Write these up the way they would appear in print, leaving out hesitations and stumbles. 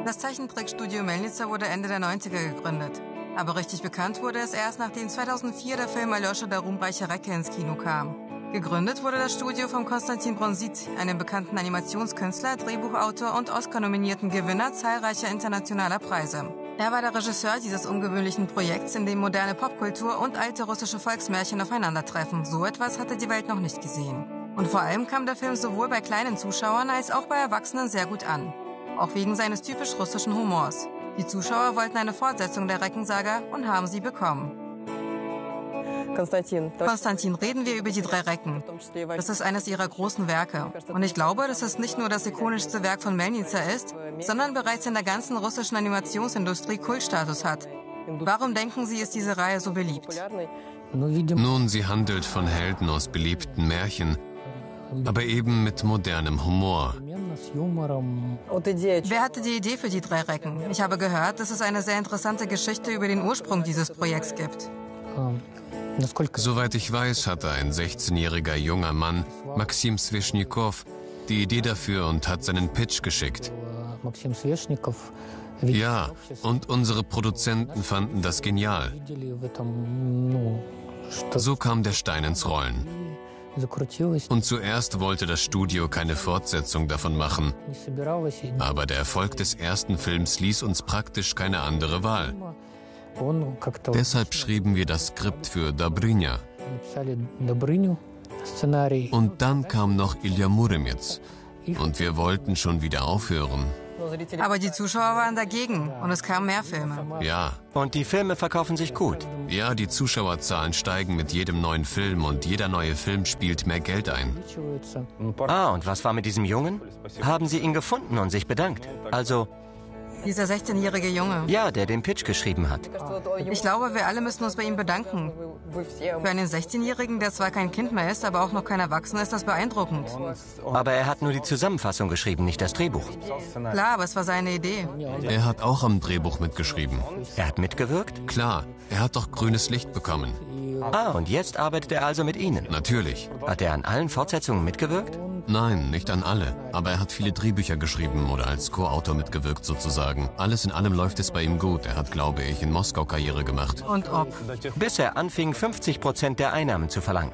Das Zeichentrickstudio Melnitsa wurde Ende der 90er gegründet. Aber richtig bekannt wurde es erst, nachdem 2004 der Film Aljoscha, der ruhmreiche Recke, ins Kino kam. Gegründet wurde das Studio von Konstantin Bronsit, einem bekannten Animationskünstler, Drehbuchautor und Oscar-nominierten Gewinner zahlreicher internationaler Preise. Er war der Regisseur dieses ungewöhnlichen Projekts, in dem moderne Popkultur und alte russische Volksmärchen aufeinandertreffen. So etwas hatte die Welt noch nicht gesehen. Und vor allem kam der Film sowohl bei kleinen Zuschauern als auch bei Erwachsenen sehr gut an. Auch wegen seines typisch russischen Humors. Die Zuschauer wollten eine Fortsetzung der Reckensaga und haben sie bekommen. Konstantin, reden wir über die drei Recken. Das ist eines ihrer großen Werke. Und ich glaube, dass es nicht nur das ikonischste Werk von Melnitsa ist, sondern bereits in der ganzen russischen Animationsindustrie Kultstatus hat. Warum denken Sie, ist diese Reihe so beliebt? Nun, sie handelt von Helden aus beliebten Märchen, aber eben mit modernem Humor. Wer hatte die Idee für die drei Recken? Ich habe gehört, dass es eine sehr interessante Geschichte über den Ursprung dieses Projekts gibt. Soweit ich weiß, hatte ein 16-jähriger junger Mann, Maxim Sveshnikov, die Idee dafür und hat seinen Pitch geschickt. Ja, und unsere Produzenten fanden das genial. So kam der Stein ins Rollen. Und zuerst wollte das Studio keine Fortsetzung davon machen. Aber der Erfolg des ersten Films ließ uns praktisch keine andere Wahl. Deshalb schrieben wir das Skript für Dobrynya. Und dann kam noch Ilya Muromets. Und wir wollten schon wieder aufhören. Aber die Zuschauer waren dagegen und es kamen mehr Filme. Ja. Und die Filme verkaufen sich gut. Ja, die Zuschauerzahlen steigen mit jedem neuen Film und jeder neue Film spielt mehr Geld ein. Ah, und was war mit diesem Jungen? Haben Sie ihn gefunden und sich bedankt? Also... Dieser 16-jährige Junge. Ja, der den Pitch geschrieben hat. Ich glaube, wir alle müssen uns bei ihm bedanken. Für einen 16-Jährigen, der zwar kein Kind mehr ist, aber auch noch kein Erwachsener, ist das beeindruckend. Aber er hat nur die Zusammenfassung geschrieben, nicht das Drehbuch. Klar, aber es war seine Idee. Er hat auch am Drehbuch mitgeschrieben. Er hat mitgewirkt? Klar, er hat doch grünes Licht bekommen. Ah, und jetzt arbeitet er also mit Ihnen? Natürlich. Hat er an allen Fortsetzungen mitgewirkt? Nein, nicht an alle. Aber er hat viele Drehbücher geschrieben oder als Co-Autor mitgewirkt sozusagen. Alles in allem läuft es bei ihm gut. Er hat, glaube ich, in Moskau Karriere gemacht. Und ob? Bis er anfing, 50% der Einnahmen zu verlangen.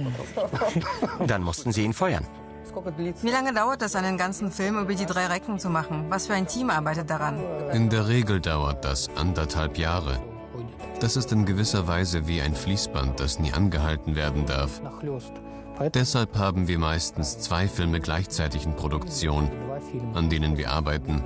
Dann mussten Sie ihn feuern. Wie lange dauert es, einen ganzen Film über die drei Recken zu machen? Was für ein Team arbeitet daran? In der Regel dauert das 1,5 Jahre. Das ist in gewisser Weise wie ein Fließband, das nie angehalten werden darf. Deshalb haben wir meistens 2 Filme gleichzeitig in Produktion, an denen wir arbeiten.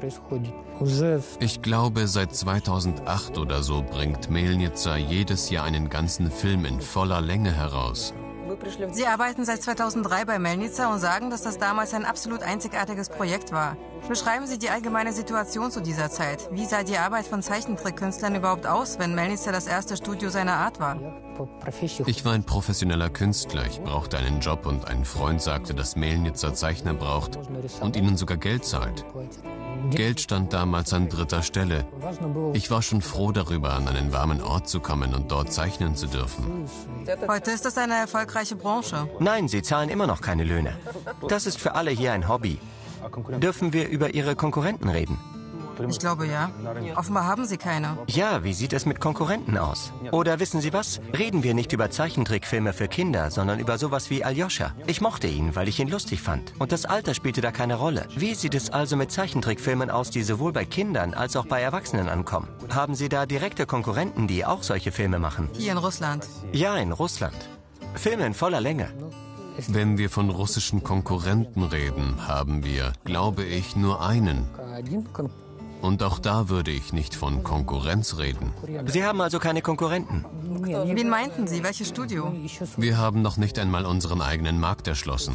Ich glaube, seit 2008 oder so bringt Melnitsa jedes Jahr einen ganzen Film in voller Länge heraus. Sie arbeiten seit 2003 bei Melnitsa und sagen, dass das damals ein absolut einzigartiges Projekt war. Beschreiben Sie die allgemeine Situation zu dieser Zeit. Wie sah die Arbeit von Zeichentrickkünstlern überhaupt aus, wenn Melnitsa das erste Studio seiner Art war? Ich war ein professioneller Künstler. Ich brauchte einen Job und ein Freund sagte, dass Melnitsa Zeichner braucht und ihnen sogar Geld zahlt. Geld stand damals an 3. Stelle. Ich war schon froh darüber, an einen warmen Ort zu kommen und dort zeichnen zu dürfen. Heute ist das eine erfolgreiche Branche. Nein, Sie zahlen immer noch keine Löhne. Das ist für alle hier ein Hobby. Dürfen wir über Ihre Konkurrenten reden? Ich glaube, ja. Offenbar haben Sie keine. Ja, wie sieht es mit Konkurrenten aus? Oder wissen Sie was? Reden wir nicht über Zeichentrickfilme für Kinder, sondern über sowas wie Aljoscha. Ich mochte ihn, weil ich ihn lustig fand. Und das Alter spielte da keine Rolle. Wie sieht es also mit Zeichentrickfilmen aus, die sowohl bei Kindern als auch bei Erwachsenen ankommen? Haben Sie da direkte Konkurrenten, die auch solche Filme machen? Hier in Russland. Ja, in Russland. Filme in voller Länge. Wenn wir von russischen Konkurrenten reden, haben wir, glaube ich, nur einen. Und auch da würde ich nicht von Konkurrenz reden. Sie haben also keine Konkurrenten? Wen meinten Sie? Welches Studio? Wir haben noch nicht einmal unseren eigenen Markt erschlossen.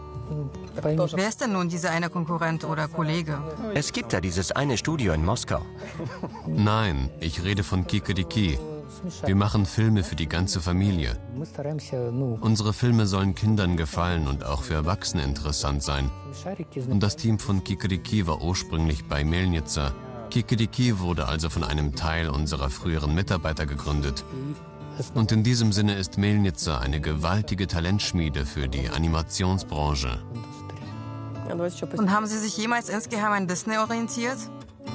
Wer ist denn nun dieser eine Konkurrent oder Kollege? Es gibt da dieses eine Studio in Moskau. Nein, ich rede von Kikeriki. Wir machen Filme für die ganze Familie. Unsere Filme sollen Kindern gefallen und auch für Erwachsene interessant sein. Und das Team von Kikeriki war ursprünglich bei Melnitsa. Kikeriki wurde also von einem Teil unserer früheren Mitarbeiter gegründet. Und in diesem Sinne ist Melnitsa eine gewaltige Talentschmiede für die Animationsbranche. Und haben Sie sich jemals insgeheim an Disney orientiert?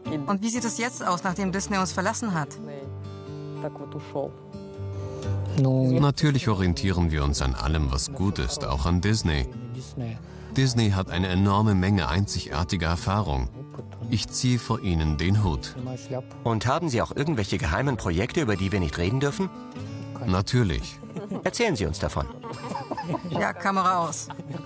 Und wie sieht es jetzt aus, nachdem Disney uns verlassen hat? Natürlich orientieren wir uns an allem, was gut ist, auch an Disney. Disney hat eine enorme Menge einzigartiger Erfahrung. Ich ziehe vor Ihnen den Hut. Und haben Sie auch irgendwelche geheimen Projekte, über die wir nicht reden dürfen? Natürlich. Erzählen Sie uns davon. Ja, Kamera aus.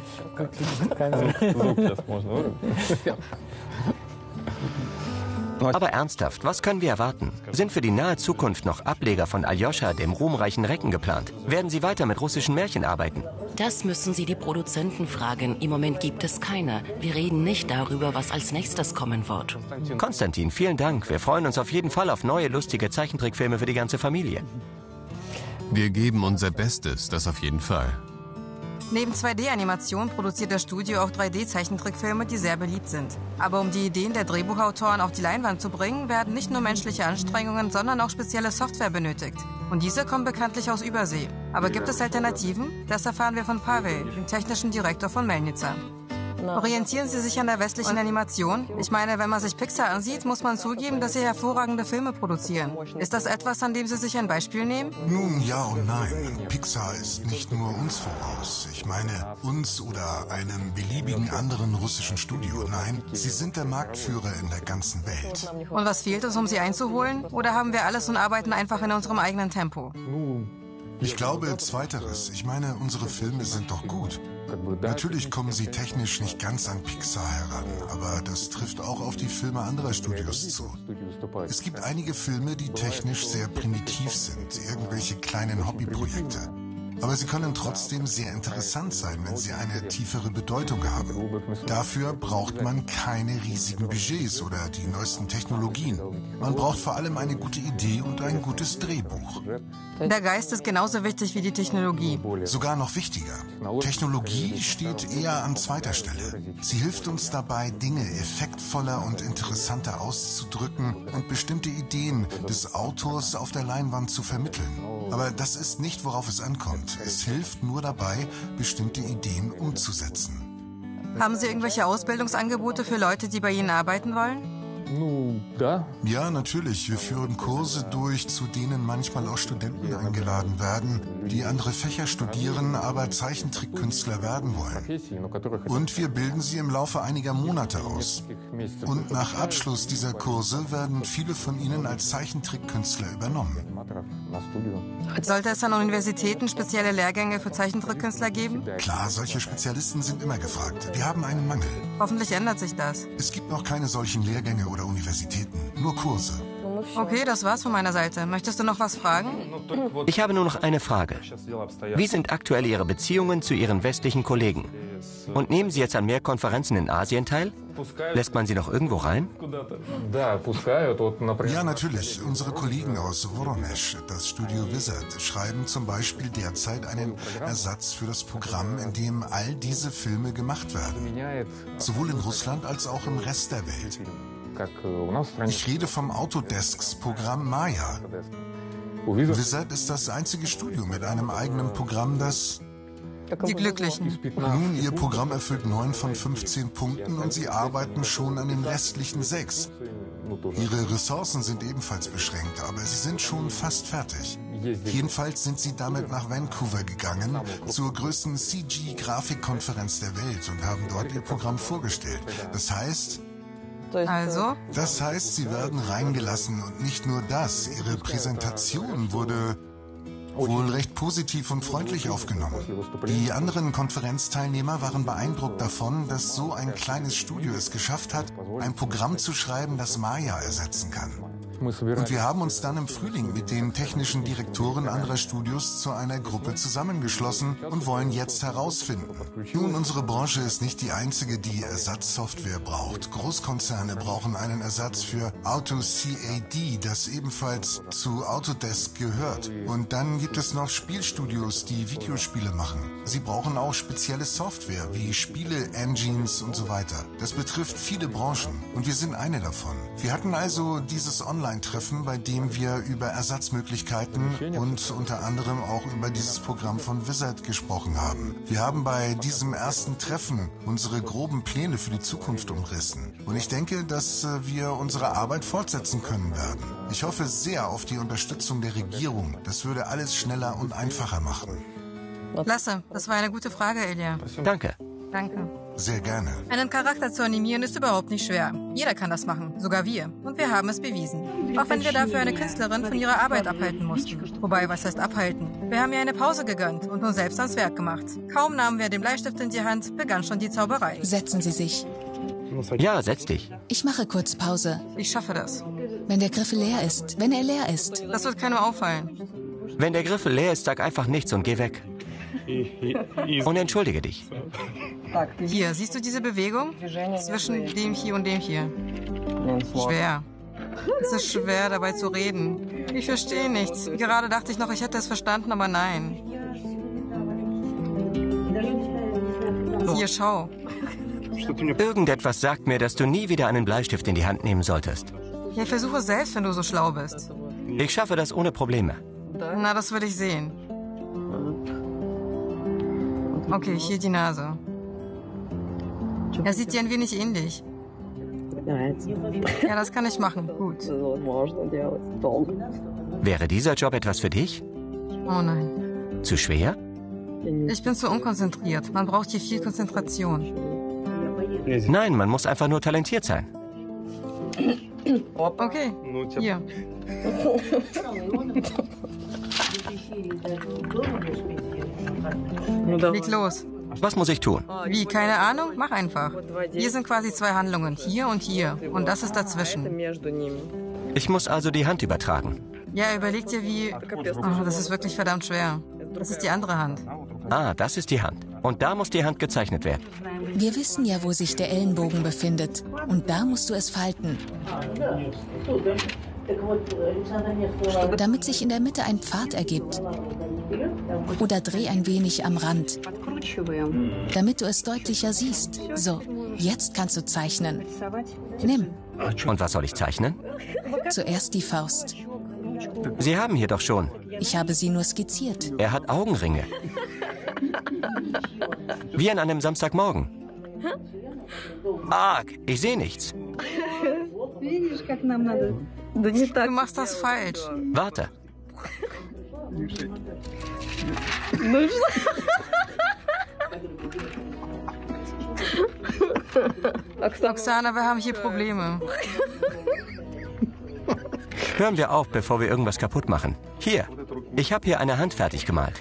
Aber ernsthaft, was können wir erwarten? Sind für die nahe Zukunft noch Ableger von Aljoscha, dem ruhmreichen Recken, geplant? Werden Sie weiter mit russischen Märchen arbeiten? Das müssen Sie die Produzenten fragen. Im Moment gibt es keine. Wir reden nicht darüber, was als nächstes kommen wird. Konstantin, vielen Dank. Wir freuen uns auf jeden Fall auf neue, lustige Zeichentrickfilme für die ganze Familie. Wir geben unser Bestes, das auf jeden Fall. Neben 2D-Animation produziert das Studio auch 3D-Zeichentrickfilme, die sehr beliebt sind. Aber um die Ideen der Drehbuchautoren auf die Leinwand zu bringen, werden nicht nur menschliche Anstrengungen, sondern auch spezielle Software benötigt. Und diese kommen bekanntlich aus Übersee. Aber gibt es Alternativen? Das erfahren wir von Pavel, dem technischen Direktor von Melnica. Orientieren Sie sich an der westlichen Animation? Ich meine, wenn man sich Pixar ansieht, muss man zugeben, dass sie hervorragende Filme produzieren. Ist das etwas, an dem Sie sich ein Beispiel nehmen? Nun, ja und nein. Pixar ist nicht nur uns voraus. Ich meine, uns oder einem beliebigen anderen russischen Studio. Nein, sie sind der Marktführer in der ganzen Welt. Und was fehlt uns, um sie einzuholen? Oder haben wir alles und arbeiten einfach in unserem eigenen Tempo? Ich glaube, zweiteres. Ich meine, unsere Filme sind doch gut. Natürlich kommen sie technisch nicht ganz an Pixar heran, aber das trifft auch auf die Filme anderer Studios zu. Es gibt einige Filme, die technisch sehr primitiv sind, irgendwelche kleinen Hobbyprojekte. Aber sie können trotzdem sehr interessant sein, wenn sie eine tiefere Bedeutung haben. Dafür braucht man keine riesigen Budgets oder die neuesten Technologien. Man braucht vor allem eine gute Idee und ein gutes Drehbuch. Der Geist ist genauso wichtig wie die Technologie. Sogar noch wichtiger. Technologie steht eher an zweiter Stelle. Sie hilft uns dabei, Dinge effektvoller und interessanter auszudrücken und bestimmte Ideen des Autors auf der Leinwand zu vermitteln. Aber das ist nicht, worauf es ankommt. Es hilft nur dabei, bestimmte Ideen umzusetzen. Haben Sie irgendwelche Ausbildungsangebote für Leute, die bei Ihnen arbeiten wollen? Ja, natürlich. Wir führen Kurse durch, zu denen manchmal auch Studenten eingeladen werden, die andere Fächer studieren, aber Zeichentrickkünstler werden wollen. Und wir bilden sie im Laufe einiger Monate aus. Und nach Abschluss dieser Kurse werden viele von ihnen als Zeichentrickkünstler übernommen. Sollte es an Universitäten spezielle Lehrgänge für Zeichentrickkünstler geben? Klar, solche Spezialisten sind immer gefragt. Wir haben einen Mangel. Hoffentlich ändert sich das. Es gibt noch keine solchen Lehrgänge oder Universitäten, nur Kurse. Okay, das war's von meiner Seite. Möchtest du noch was fragen? Ich habe nur noch eine Frage. Wie sind aktuell Ihre Beziehungen zu Ihren westlichen Kollegen? Und nehmen Sie jetzt an mehr Konferenzen in Asien teil? Lässt man Sie noch irgendwo rein? Ja, natürlich. Unsere Kollegen aus Voronezh, das Studio Wizard, schreiben zum Beispiel derzeit einen Ersatz für das Programm, in dem all diese Filme gemacht werden. Sowohl in Russland als auch im Rest der Welt. Ich rede vom Autodesks-Programm Maya. Wizard ist das einzige Studio mit einem eigenen Programm, das... Die Glücklichen. Nun, Ihr Programm erfüllt 9 von 15 Punkten und Sie arbeiten schon an den restlichen 6. Ihre Ressourcen sind ebenfalls beschränkt, aber Sie sind schon fast fertig. Jedenfalls sind Sie damit nach Vancouver gegangen, zur größten CG-Grafikkonferenz der Welt und haben dort Ihr Programm vorgestellt. Das heißt, Sie werden reingelassen und nicht nur das. Ihre Präsentation wurde wohl recht positiv und freundlich aufgenommen. Die anderen Konferenzteilnehmer waren beeindruckt davon, dass so ein kleines Studio es geschafft hat, ein Programm zu schreiben, das Maya ersetzen kann. Und wir haben uns dann im Frühling mit den technischen Direktoren anderer Studios zu einer Gruppe zusammengeschlossen und wollen jetzt herausfinden. Nun, unsere Branche ist nicht die einzige, die Ersatzsoftware braucht. Großkonzerne brauchen einen Ersatz für AutoCAD, das ebenfalls zu Autodesk gehört. Und dann gibt es noch Spielstudios, die Videospiele machen. Sie brauchen auch spezielle Software wie Spiele-Engines und so weiter. Das betrifft viele Branchen und wir sind eine davon. Wir hatten also dieses Online Online-Treffen, bei dem wir über Ersatzmöglichkeiten und unter anderem auch über dieses Programm von Wizard gesprochen haben. Wir haben bei diesem ersten Treffen unsere groben Pläne für die Zukunft umrissen. Und ich denke, dass wir unsere Arbeit fortsetzen können werden. Ich hoffe sehr auf die Unterstützung der Regierung. Das würde alles schneller und einfacher machen. Klasse, das war eine gute Frage, Ilya. Danke. Danke. Sehr gerne. Einen Charakter zu animieren ist überhaupt nicht schwer. Jeder kann das machen, sogar wir. Und wir haben es bewiesen. Auch wenn wir dafür eine Künstlerin von ihrer Arbeit abhalten mussten. Wobei, was heißt abhalten? Wir haben ihr eine Pause gegönnt und uns selbst ans Werk gemacht. Kaum nahmen wir den Bleistift in die Hand, begann schon die Zauberei. Setzen Sie sich. Ja, setz dich. Ich mache kurz Pause. Ich schaffe das. Wenn der Griffel leer ist, wenn er leer ist. Das wird keinem auffallen. Wenn der Griffel leer ist, sag einfach nichts und geh weg. Und entschuldige dich. Hier, siehst du diese Bewegung? Zwischen dem hier und dem hier. Schwer. Es ist schwer, dabei zu reden. Ich verstehe nichts. Gerade dachte ich noch, ich hätte es verstanden, aber nein. Hier, schau. Irgendetwas sagt mir, dass du nie wieder einen Bleistift in die Hand nehmen solltest. Ja, versuche es selbst, wenn du so schlau bist. Ich schaffe das ohne Probleme. Na, das will ich sehen. Okay, hier die Nase. Er sieht dir ein wenig ähnlich. Ja, das kann ich machen. Gut. Wäre dieser Job etwas für dich? Oh nein. Zu schwer? Ich bin zu unkonzentriert. Man braucht hier viel Konzentration. Nein, man muss einfach nur talentiert sein. Okay, hier. Leg los. Was muss ich tun? Wie, keine Ahnung? Mach einfach. Hier sind quasi zwei Handlungen, hier und hier. Und das ist dazwischen. Ich muss also die Hand übertragen. Ja, überleg dir wie... Oh, das ist wirklich verdammt schwer. Das ist die andere Hand. Ah, das ist die Hand. Und da muss die Hand gezeichnet werden. Wir wissen ja, wo sich der Ellenbogen befindet. Und da musst du es falten. Damit sich in der Mitte ein Pfad ergibt. Oder dreh ein wenig am Rand. Damit du es deutlicher siehst. So, jetzt kannst du zeichnen. Nimm. Und was soll ich zeichnen? Zuerst die Faust. Sie haben hier doch schon. Ich habe sie nur skizziert. Er hat Augenringe. Wie an einem Samstagmorgen. Arg, ich sehe nichts. Du machst das falsch. Warte. Oksana, wir haben hier Probleme. Hören wir auf, bevor wir irgendwas kaputt machen. Hier, ich habe hier eine Hand fertig gemalt.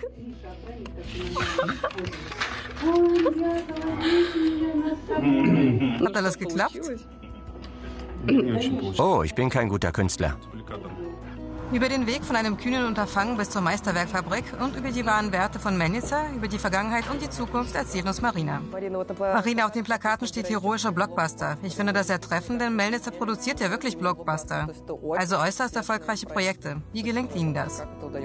Hat alles geklappt? Oh, ich bin kein guter Künstler. Über den Weg von einem kühnen Unterfangen bis zur Meisterwerkfabrik und über die wahren Werte von Melnitsa, über die Vergangenheit und die Zukunft erzählt uns Marina. Marina, auf den Plakaten steht heroischer Blockbuster. Ich finde das sehr treffend, denn Melnitsa produziert ja wirklich Blockbuster. Also äußerst erfolgreiche Projekte. Wie gelingt Ihnen das?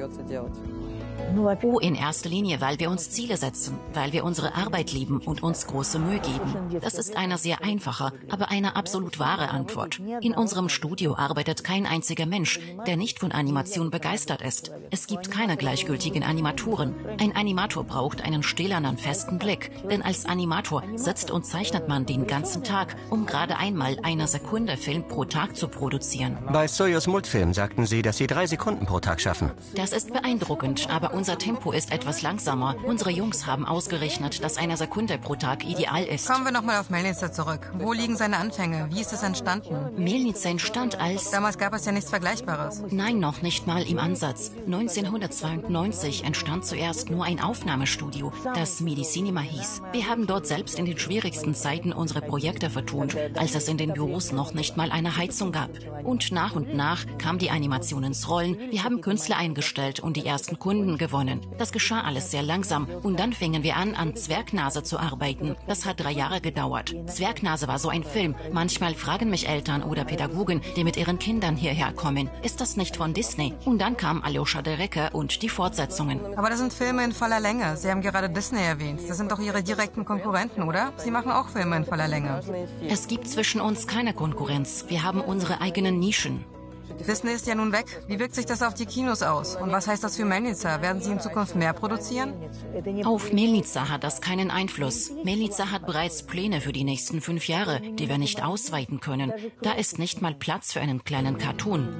Oh, in erster Linie, weil wir uns Ziele setzen, weil wir unsere Arbeit lieben und uns große Mühe geben. Das ist eine sehr einfache, aber eine absolut wahre Antwort. In unserem Studio arbeitet kein einziger Mensch, der nicht von Animation begeistert ist. Es gibt keine gleichgültigen Animatoren. Ein Animator braucht einen stählernen, festen Blick, denn als Animator sitzt und zeichnet man den ganzen Tag, um gerade einmal eine Sekunde Film pro Tag zu produzieren. Bei Soyuz Multfilm sagten Sie, dass Sie 3 Sekunden pro Tag schaffen. Das ist beeindruckend, aber unser Tempo ist etwas langsamer. Unsere Jungs haben ausgerechnet, dass eine Sekunde pro Tag ideal ist. Kommen wir nochmal auf Melnitsa zurück. Wo liegen seine Anfänge? Wie ist es entstanden? Melnitsa entstand als... Damals gab es ja nichts Vergleichbares. Nein, noch nicht mal im Ansatz. 1992 entstand zuerst nur ein Aufnahmestudio, das Medicinema hieß. Wir haben dort selbst in den schwierigsten Zeiten unsere Projekte vertont, als es in den Büros noch nicht mal eine Heizung gab. Und nach kam die Animation ins Rollen. Wir haben Künstler eingestellt und die ersten Kunden gewonnen. Das geschah alles sehr langsam und dann fingen wir an Zwergnase zu arbeiten. Das hat 3 Jahre gedauert. Zwergnase war so ein Film. Manchmal fragen mich Eltern oder Pädagogen, die mit ihren Kindern hierher kommen, ist das nicht von Disney? Und dann kam Aljoscha der Recke und die Fortsetzungen. Aber das sind Filme in voller Länge. Sie haben gerade Disney erwähnt. Das sind doch Ihre direkten Konkurrenten, oder? Sie machen auch Filme in voller Länge. Es gibt zwischen uns keine Konkurrenz. Wir haben unsere eigenen Nischen. Disney ist ja nun weg. Wie wirkt sich das auf die Kinos aus? Und was heißt das für Melnica? Werden sie in Zukunft mehr produzieren? Auf Melnica hat das keinen Einfluss. Melnica hat bereits Pläne für die nächsten 5 Jahre, die wir nicht ausweiten können. Da ist nicht mal Platz für einen kleinen Cartoon.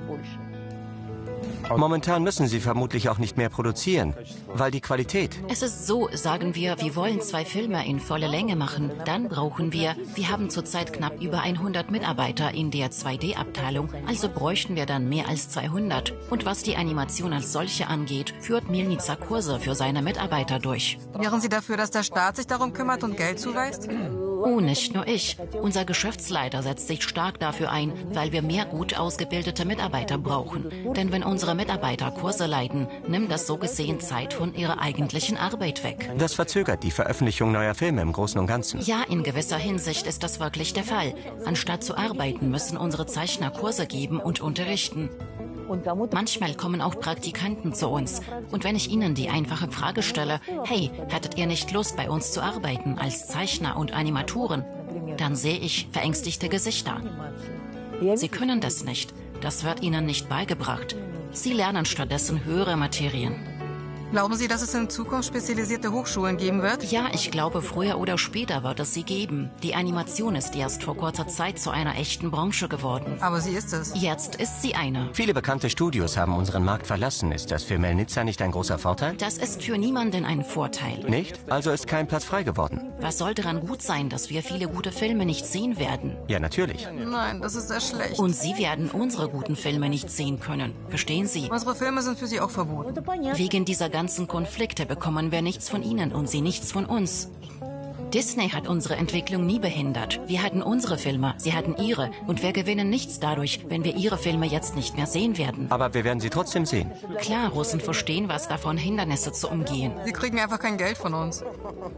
Momentan müssen Sie vermutlich auch nicht mehr produzieren, weil die Qualität... Es ist so, sagen wir wollen 2 Filme in voller Länge machen. Dann brauchen wir haben zurzeit knapp über 100 Mitarbeiter in der 2D-Abteilung, also bräuchten wir dann mehr als 200. Und was die Animation als solche angeht, führt Melnica Kurse für seine Mitarbeiter durch. Wären Sie dafür, dass der Staat sich darum kümmert und Geld zuweist? Oh, nicht nur ich. Unser Geschäftsleiter setzt sich stark dafür ein, weil wir mehr gut ausgebildete Mitarbeiter brauchen. Denn wenn unsere Mitarbeiter Kurse leiten, nimmt das so gesehen Zeit von ihrer eigentlichen Arbeit weg. Das verzögert die Veröffentlichung neuer Filme im Großen und Ganzen. Ja, in gewisser Hinsicht ist das wirklich der Fall. Anstatt zu arbeiten, müssen unsere Zeichner Kurse geben und unterrichten. Manchmal kommen auch Praktikanten zu uns. Und wenn ich ihnen die einfache Frage stelle, hey, hättet ihr nicht Lust, bei uns zu arbeiten als Zeichner und Animatoren? Dann sehe ich verängstigte Gesichter. Sie können das nicht. Das wird ihnen nicht beigebracht. Sie lernen stattdessen höhere Materien. Glauben Sie, dass es in Zukunft spezialisierte Hochschulen geben wird? Ja, ich glaube, früher oder später wird es sie geben. Die Animation ist erst vor kurzer Zeit zu einer echten Branche geworden. Aber sie ist es. Jetzt ist sie eine. Viele bekannte Studios haben unseren Markt verlassen. Ist das für Melnica nicht ein großer Vorteil? Das ist für niemanden ein Vorteil. Nicht? Also ist kein Platz frei geworden? Was soll daran gut sein, dass wir viele gute Filme nicht sehen werden? Ja, natürlich. Nein, das ist sehr schlecht. Und Sie werden unsere guten Filme nicht sehen können. Verstehen Sie? Unsere Filme sind für Sie auch verboten. Wegen dieser ganzen Konflikte bekommen wir nichts von Ihnen und Sie nichts von uns. Disney hat unsere Entwicklung nie behindert. Wir hatten unsere Filme, Sie hatten ihre. Und wir gewinnen nichts dadurch, wenn wir ihre Filme jetzt nicht mehr sehen werden. Aber wir werden sie trotzdem sehen. Klar, Russen verstehen was davon, Hindernisse zu umgehen. Sie kriegen einfach kein Geld von uns.